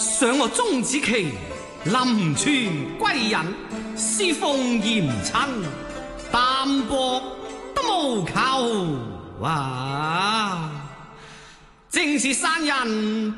想我鍾子期臨川歸隱，侍奉嚴親，淡薄都無求啊！正是山人